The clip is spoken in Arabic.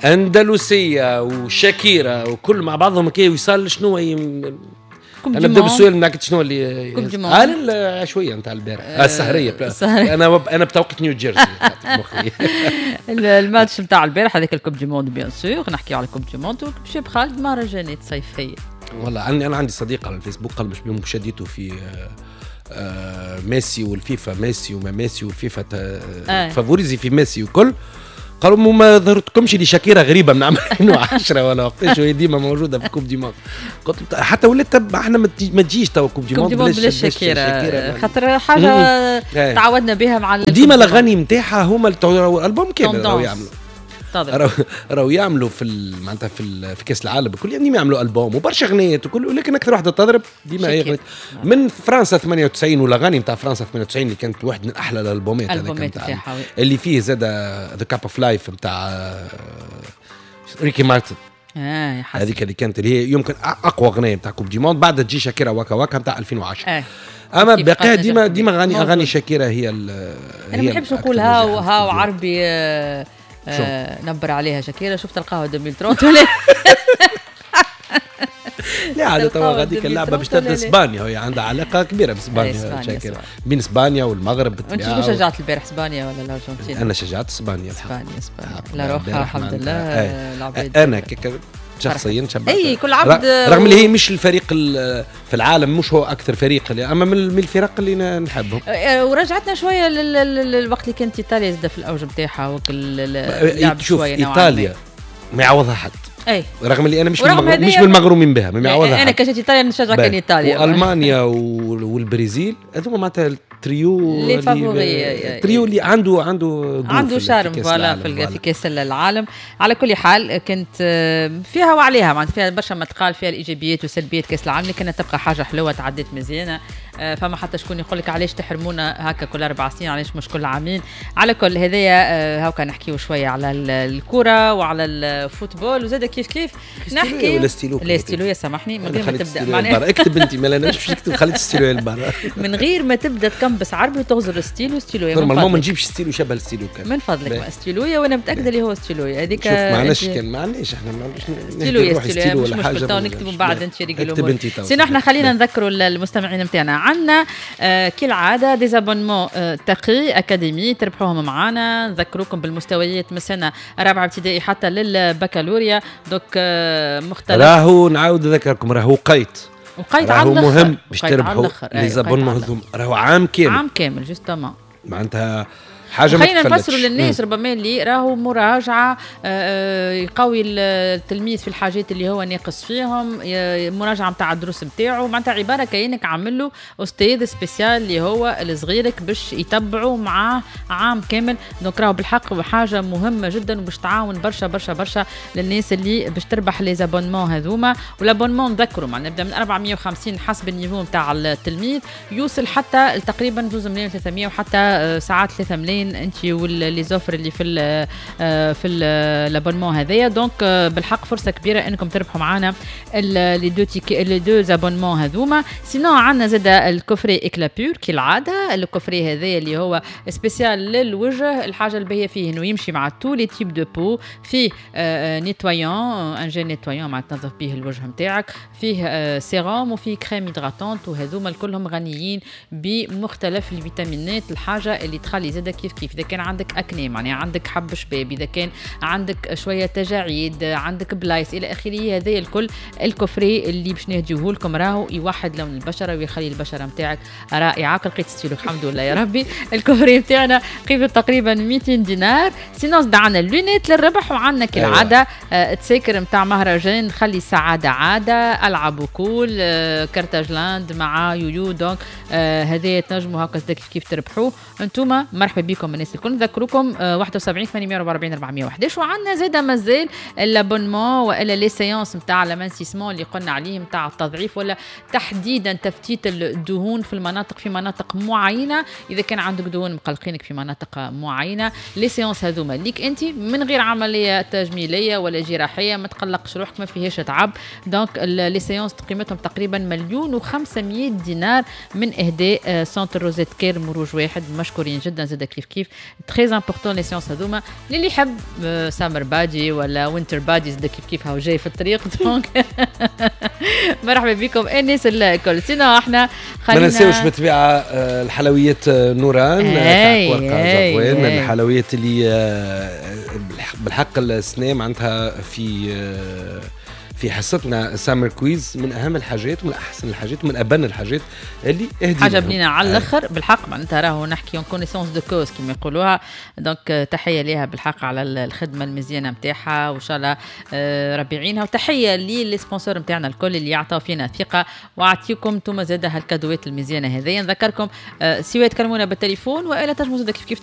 اندلسيه وشاكيرا وكل مع بعضهم كي وصل شنو كوب انا دي نبدا موند. بالسؤال ناك شنو اللي كوب دي موند. قال العشويه نتاع البارح السهريه انا بتوقيت نيو جيرسي مخي. الماتش نتاع البارح هذاك الكوب دي موند بيان سور، نحكيو على الكوب دي موند وبشي بخالد مهرجانات صيفيه. والله انا عندي صديق على الفيسبوك قال مش بيوم شديته في ميسي والفيفا، ميسي وما ميسي والفيفا فافوريزي في ميسي وكل قالوا ما ظهرتكمش دي شاكيرا غريبه من عام 2010 ولا وقتاش وهي ديما موجوده في كوب دي موند. قلت حتى ولات احنا ما تجيش تو كوب دي موند بلاش شاكيرا خاطر حاجه تعودنا بها مع ديما الاغاني نتاعها هما الالبوم كامل راهو يعملوا راهو يعملوا في معناتها في كاس العالم بكل يعني يعملوا البوم وبرشا اغنيات وكل، ولكن اكثر واحده تضرب ديما هي اغنيه من فرنسا 98 والاغاني نتاع فرنسا 98 اللي كانت واحد من احلى الالبومات هذاك اللي فيه زاد ذا كاب اوف لايف نتاع ريكي مارتن. هذيك اللي كانت اللي هي يمكن اقوى اغنيه نتاع كوب دي موند، بعد تجي شاكيرا واكا واكا نتاع 2010. اما باقي ديما اغاني شاكيرا هي انا ما نحبش نقول هاو عربي نبر عليها شاكيرا. شفت القهوة 2030 ولا لا عادة توا هذيك اللعبة باش تبدا اسبانيا وهي عندها علاقة كبيرة باسبانيا شاكيرا بين اسبانيا والمغرب. انت شنو شجعت البارح اسبانيا ولا الارجنتين؟ انا شجعت اسبانيا لا روحها الحمد لله العباد. انا شخصيا شبعت كل عبد رغم اللي هي مش الفريق في العالم مش هو اكثر فريق اما من الفرق اللي نحبهم. ورجعتنا شويه للوقت اللي كانت ايطاليا زاد في الاوج نتاعها شوف ايطاليا ما يعوضها حد. رغم اللي انا مش من المغرومين بها ما يعوضها. انا كشجع ايطاليا نشجع كان ايطاليا والمانيا والبرازيل هذوما معناتها التريو اللي عنده شارم فوالا في كاس العالم. على كل حال كنت فيها وعليها معناتها فيها برشا ما تقال فيها الايجابيات وسلبيات كاس العالم، لكن تبقى حاجه حلوه تعدت مزيانه. فما حتى شكون يقول لك علاش تحرمونا هكا كل 4 سنين، علاش مش كل عامين. على كل هذايا هاو كان نحكيو شويه على الكره وعلى الفوتبول وزاد كيف نحكي الاستيلو يا سامحني من غير ما تبدا معناها اكتب انت ما انا مش نكتب خليت ستيلو البارح من غير ما تبدا تكمبس عربي وتغزر ستيلو نورمالمون ما نجيبش ستيلو شبه الستيلو كان من فضلك ستيلويا وانا متاكده اللي هو ستيلويا هذيك. شوف معناش احنا ستيلويا مش مشكل تو نكتبوا بعد نشري الامور. سينو احنا خلينا نذكروا المستمعين نتاعنا عندنا كالعاده ديزابونمون تقي اكاديمي تربحوهم معنا. نذكروكم بالمستويات من سنه رابعه ابتدائي حتى للبكالوريا دوك مختلف. راهو نعاود نذكركم راهو قيت على مهم باش تربحوا ليزابونمون راهو عام كامل جوستومون معناتها حاجه خلينا نفسروا للناس ربما اللي راهو مراجعه يقوي التلميذ في الحاجات اللي هو ناقص فيهم، مراجعه نتاع الدروس نتاعو معناتها عباره كأنك عامل له استاذ سبيسيال اللي هو الصغيرك باش يتبعوا معاه عام كامل. دونك راهو بالحق حاجه مهمه جدا وباش تعاون برشا برشا برشا للناس اللي باش تربح لي زابونمون هذوما. والابونمون نذكروا معنا نبدا من 450 حسب النيفو نتاع التلميذ يوصل حتى تقريبا 2 مليون 300 وحتى ساعات 3 ملايين انت واللي زوفر اللي في الابونمون هذايا. دونك بالحق فرصه كبيره انكم تربحوا معنا لي دو زابونمون هذوما. سينو عندنا زاد الكوفري اكلابور كالعاده. الكوفري هذايا اللي هو سبيسيال للوجه، الحاجه الباهيه فيه انه يمشي مع تو لي تيب دو بو، فيه نيتوايون ان جيل نيتوايون مع تنظف به الوجه نتاعك، فيه سيروم وفيه كريم هيدراتونت وهذوما كلهم غنيين بمختلف الفيتامينات الحاجه اللي تخلي زاد كيف إذا كان عندك أكني يعني عندك حب شباب، إذا كان عندك شوية تجاعيد، عندك بلايس إلى آخره، هذا الكل الكوفري اللي باش نهديه لكم راهو يوحد لون البشرة ويخلي البشرة متاعك رائعة. لقيت ستيلو الحمد لله يا ربي. الكوفري متاعنا قيمته تقريبا 200 دينار. سينو دعنا اللونيت للربح وعندنا كالعادة تسيكر متاع مهرجان خلي السعادة عادة، ألعب وكول كارتاج لاند مع يويو. دونك هذا تنجموا هكذا كيف تربحوه انتوما. مرحبا بكم الناس الكل. نذكركم 71 844 411. وعندنا زاده مازال الابونمون والا لي سيونس نتاع لامانسيسمون اللي قلنا عليه نتاع التضعيف ولا تحديدا تفتيت الدهون في مناطق معينه. اذا كان عندك دهون مقلقينك في مناطق معينه، لي سيونس هذوما ليك انت من غير عمليه تجميليه ولا جراحيه، ما تقلقش روحك ما فيهاش تعب. دونك لي سيونس قيمتهم تقريبا 1,500,000 دينار من اهداء سنتر روزيت كير مروج واحد. مشكورين جدا زاد كيف كيف تري امبورطون لي سيونس هذوما اللي يحب سامر بادي ولا وينتر باديز كيف كيف هو جاي في الطريق دونك مرحبا بكم الناس الكل. سينا احنا خلينا ما ننساوش بالطبيعه الحلويات نوران من الحلويات اللي بالحق السنه معناتها في حصتنا سامر كويز من اهم الحاجات ومن احسن الحاجات ومن ابن الحاجات اللي حاجه بنينا على الاخر بالحق معناتها راهو نحكي اون كونيسونس دو كوز كما يقولوها. دونك تحيه ليها بالحق على الخدمه المزيانه نتاعها وان شاء الله ربي يعينها. وتحيه لي سبونسور نتاعنا الكل اللي يعطوا فينا ثقه واعطيكم انتم زاده هالكادوات المزيانه هذه. نذكركم سواء تكلمونا بالتليفون والا تنجموا زاد كيف